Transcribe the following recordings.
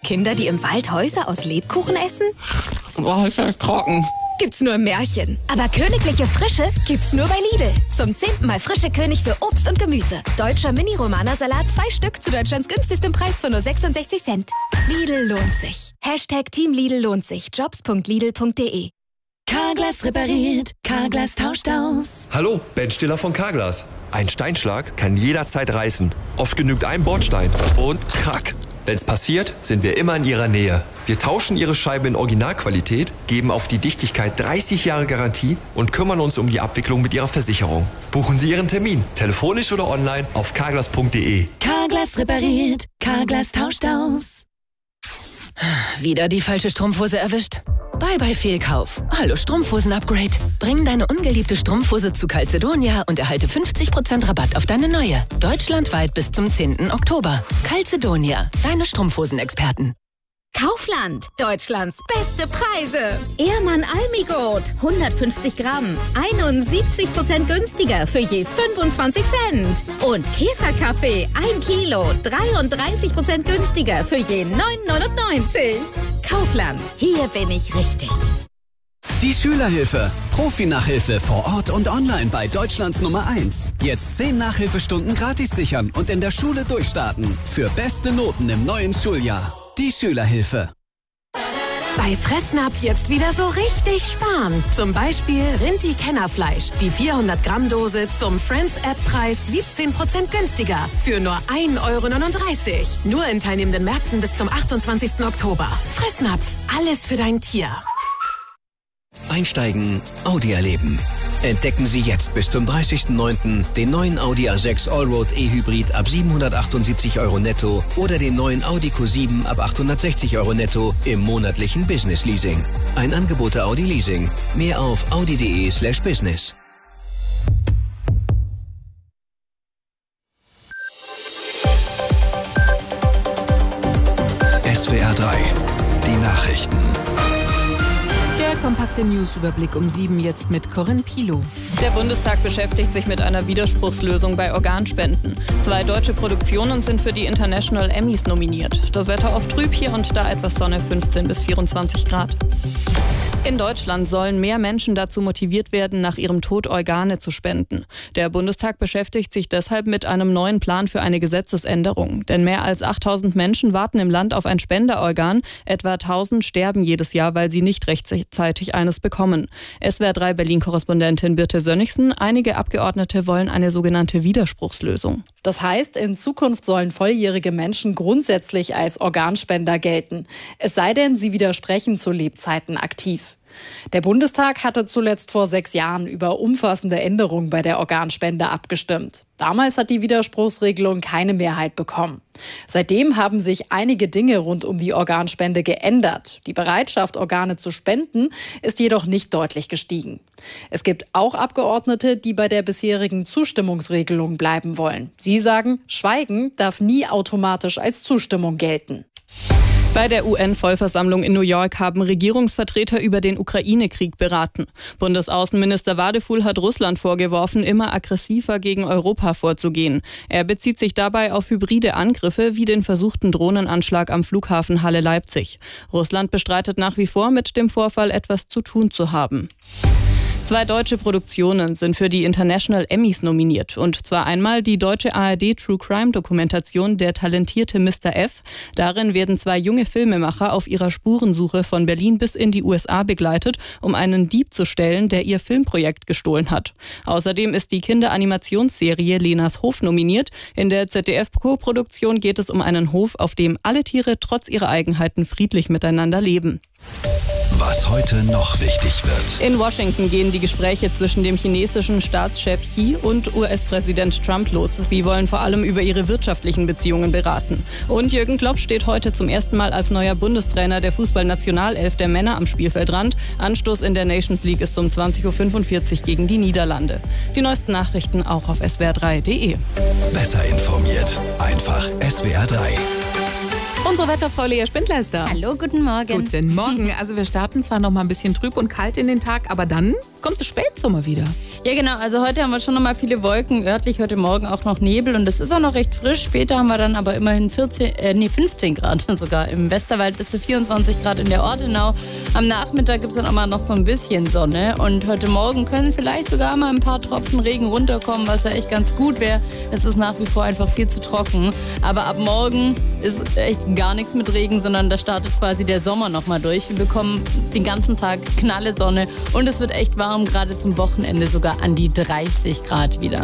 Kinder, die im Wald Häuser aus Lebkuchen essen? Boah, ist das trocken. Gibt's nur im Märchen. Aber königliche Frische gibt's nur bei Lidl. Zum 10. Mal frische König für Obst und Gemüse. Deutscher Mini-Romana-Salat 2 Stück zu Deutschlands günstigstem Preis von nur 66 Cent. Lidl lohnt sich. #Team Lidl lohnt sich. Jobs.lidl.de. Carglass repariert, Carglass tauscht aus. Hallo, Ben Stiller von Carglass. Ein Steinschlag kann jederzeit reißen. Oft genügt ein Bordstein und krack. Wenn's passiert, sind wir immer in Ihrer Nähe. Wir tauschen Ihre Scheibe in Originalqualität, geben auf die Dichtigkeit 30 Jahre Garantie und kümmern uns um die Abwicklung mit Ihrer Versicherung. Buchen Sie Ihren Termin, telefonisch oder online auf carglass.de. Carglass repariert, Carglass tauscht aus. Wieder die falsche Strumpfhose erwischt? Bye Fehlkauf. Hallo Strumpfhosen-Upgrade. Bring deine ungeliebte Strumpfhose zu Calzedonia und erhalte 50% Rabatt auf deine neue. Deutschlandweit bis zum 10. Oktober. Calzedonia, deine Strumpfhosenexperten. Kaufland, Deutschlands beste Preise. Ehrmann Almigold, 150 Gramm, 71% günstiger für je 25 Cent. Und Käferkaffee, 1 Kilo, 33% günstiger für je 9,99. Kaufland, hier bin ich richtig. Die Schülerhilfe. Profi-Nachhilfe vor Ort und online bei Deutschlands Nummer 1. Jetzt 10 Nachhilfestunden gratis sichern und in der Schule durchstarten. Für beste Noten im neuen Schuljahr. Die Schülerhilfe. Bei Fressnapf jetzt wieder so richtig sparen. Zum Beispiel Rinti-Kennerfleisch. Die 400-Gramm-Dose zum Friends-App-Preis 17% günstiger. Für nur 1,39 €. Nur in teilnehmenden Märkten bis zum 28. Oktober. Fressnapf. Alles für dein Tier. Einsteigen, Audi erleben. Entdecken Sie jetzt bis zum 30.09. den neuen Audi A6 Allroad E-Hybrid ab 778 € netto oder den neuen Audi Q7 ab 860 € netto im monatlichen Business Leasing. Ein Angebot der Audi Leasing. Mehr auf audi.de/business. SWR 3, die Nachrichten. Der kompakte Newsüberblick um 7 jetzt mit Corinne Pilow. Der Bundestag beschäftigt sich mit einer Widerspruchslösung bei Organspenden. 2 deutsche Produktionen sind für die International Emmys nominiert. Das Wetter oft trüb, hier und da etwas Sonne, 15 bis 24 Grad. In Deutschland sollen mehr Menschen dazu motiviert werden, nach ihrem Tod Organe zu spenden. Der Bundestag beschäftigt sich deshalb mit einem neuen Plan für eine Gesetzesänderung. Denn mehr als 8.000 Menschen warten im Land auf ein Spenderorgan. Etwa 1.000 sterben jedes Jahr, weil sie nicht rechtzeitig eines bekommen. SWR 3 Berlin-Korrespondentin Birte Sönnigsen. Einige Abgeordnete wollen eine sogenannte Widerspruchslösung. Das heißt, in Zukunft sollen volljährige Menschen grundsätzlich als Organspender gelten. Es sei denn, sie widersprechen zu Lebzeiten aktiv. Der Bundestag hatte zuletzt vor 6 Jahren über umfassende Änderungen bei der Organspende abgestimmt. Damals hat die Widerspruchsregelung keine Mehrheit bekommen. Seitdem haben sich einige Dinge rund um die Organspende geändert. Die Bereitschaft, Organe zu spenden, ist jedoch nicht deutlich gestiegen. Es gibt auch Abgeordnete, die bei der bisherigen Zustimmungsregelung bleiben wollen. Sie sagen, Schweigen darf nie automatisch als Zustimmung gelten. Bei der UN-Vollversammlung in New York haben Regierungsvertreter über den Ukraine-Krieg beraten. Bundesaußenminister Wadefuhl hat Russland vorgeworfen, immer aggressiver gegen Europa vorzugehen. Er bezieht sich dabei auf hybride Angriffe wie den versuchten Drohnenanschlag am Flughafen Halle-Leipzig. Russland bestreitet nach wie vor, mit dem Vorfall etwas zu tun zu haben. 2 deutsche Produktionen sind für die International Emmys nominiert. Und zwar einmal die deutsche ARD-True-Crime-Dokumentation Der talentierte Mr. F. Darin werden 2 junge Filmemacher auf ihrer Spurensuche von Berlin bis in die USA begleitet, um einen Dieb zu stellen, der ihr Filmprojekt gestohlen hat. Außerdem ist die Kinderanimationsserie Lenas Hof nominiert. In der ZDF-Co-Produktion geht es um einen Hof, auf dem alle Tiere trotz ihrer Eigenheiten friedlich miteinander leben. Was heute noch wichtig wird. In Washington gehen die Gespräche zwischen dem chinesischen Staatschef Xi und US-Präsident Trump los. Sie wollen vor allem über ihre wirtschaftlichen Beziehungen beraten. Und Jürgen Klopp steht heute zum ersten Mal als neuer Bundestrainer der Fußballnationalelf der Männer am Spielfeldrand. Anstoß in der Nations League ist um 20.45 Uhr gegen die Niederlande. Die neuesten Nachrichten auch auf swr3.de. Besser informiert. Einfach SWR 3. Unsere Wetterfrau Lea Spindler ist da. Hallo, guten Morgen. Guten Morgen. Also wir starten zwar noch mal ein bisschen trüb und kalt in den Tag, aber dann kommt der Spätsommer wieder. Ja, genau. Also heute haben wir schon noch mal viele Wolken. Örtlich heute Morgen auch noch Nebel und es ist auch noch recht frisch. Später haben wir dann aber immerhin 15 Grad sogar im Westerwald bis zu 24 Grad in der Ortenau. Am Nachmittag gibt es dann auch mal noch so ein bisschen Sonne und heute Morgen können vielleicht sogar mal ein paar Tropfen Regen runterkommen, was ja echt ganz gut wäre. Es ist nach wie vor einfach viel zu trocken. Aber ab morgen ist echt gar nichts mit Regen, sondern da startet quasi der Sommer noch mal durch. Wir bekommen den ganzen Tag knalle Sonne und es wird echt warm, gerade zum Wochenende sogar an die 30 Grad wieder.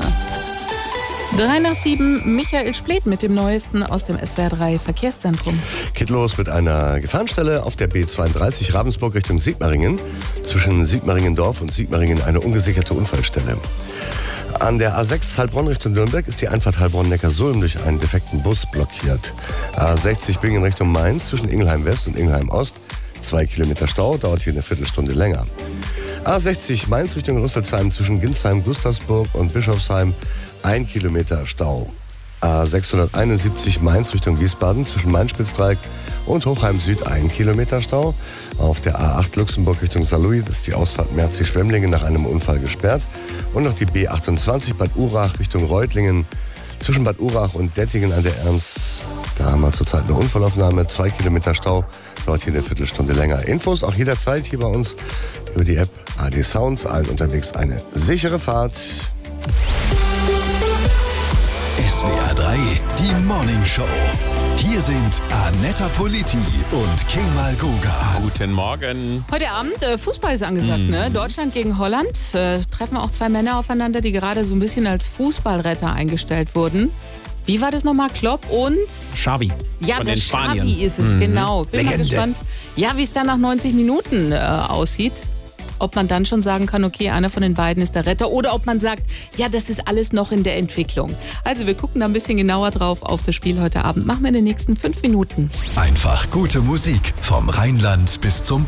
6:03, Michael Splet mit dem Neuesten aus dem SWR3 Verkehrszentrum. Geht los mit einer Gefahrenstelle auf der B32 Ravensburg Richtung Sigmaringen. Zwischen Sigmaringendorf und Sigmaringen eine ungesicherte Unfallstelle. An der A6 Heilbronn Richtung Nürnberg ist die Einfahrt Heilbronn-Neckarsulm durch einen defekten Bus blockiert. A60 Bingen Richtung Mainz zwischen Ingelheim West und Ingelheim Ost. 2 Kilometer Stau, dauert hier eine Viertelstunde länger. A60 Mainz Richtung Rüsselsheim zwischen Ginsheim, Gustavsburg und Bischofsheim. 1 Kilometer Stau. A671 Mainz Richtung Wiesbaden zwischen Main-Spitzdreieck und Hochheim Süd 1 Kilometer Stau. Auf der A8 Luxemburg Richtung Saarlouis ist die Ausfahrt Merzi-Schwemmlingen nach einem Unfall gesperrt. Und noch die B28 Bad Urach Richtung Reutlingen zwischen Bad Urach und Dettingen an der Ernst. Da haben wir zurzeit eine Unfallaufnahme, 2 Kilometer Stau, dauert hier eine Viertelstunde länger. Infos auch jederzeit hier bei uns über die App AD Sounds. Allen unterwegs eine sichere Fahrt. SWR 3, die Morning Show. Hier sind Annetta Politi und Kemal Goga. Guten Morgen. Heute Abend Fußball ist angesagt, ne? Deutschland gegen Holland. Treffen auch zwei Männer aufeinander, die gerade so ein bisschen als Fußballretter eingestellt wurden. Wie war das nochmal? Klopp und Xavi. Ja, von der den Spaniern. Xavi ist es, genau. Bin Legende. mal gespannt, ja, wie es dann nach 90 Minuten aussieht. Ob man dann schon sagen kann, okay, einer von den beiden ist der Retter. Oder ob man sagt, ja, das ist alles noch in der Entwicklung. Also wir gucken da ein bisschen genauer drauf auf das Spiel heute Abend. Machen wir in den nächsten 5 Minuten. Einfach gute Musik vom Rheinland bis zum